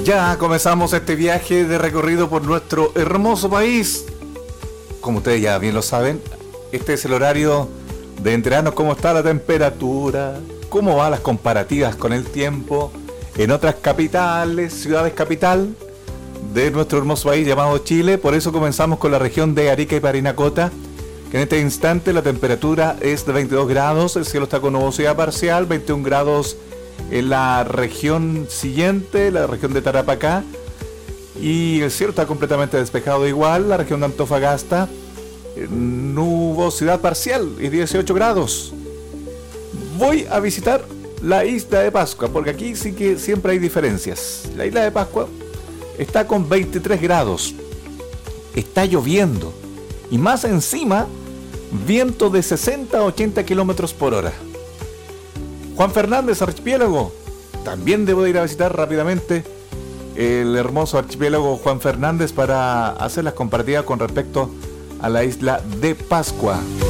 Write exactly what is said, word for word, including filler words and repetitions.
Ya comenzamos este viaje de recorrido por nuestro hermoso país. Como ustedes ya bien lo saben, este es el horario de enterarnos cómo está la temperatura, cómo van las comparativas con el tiempo en otras capitales, ciudades capital de nuestro hermoso país llamado Chile. Por eso comenzamos con la región de Arica y Parinacota, que en este instante la temperatura es de veintidós grados, el cielo está con nubosidad parcial, veintiún grados en la región siguiente, la región de Tarapacá, y el cielo está completamente despejado igual. La región de Antofagasta, nubosidad parcial y dieciocho grados. Voy a visitar la isla de Pascua, porque aquí sí que siempre hay diferencias. La isla de Pascua está con veintitrés grados, está lloviendo, y más encima, viento de sesenta a ochenta kilómetros por hora. Juan Fernández, archipiélago, también debo de ir a visitar rápidamente el hermoso archipiélago Juan Fernández para hacer las comparativas con respecto a la isla de Pascua.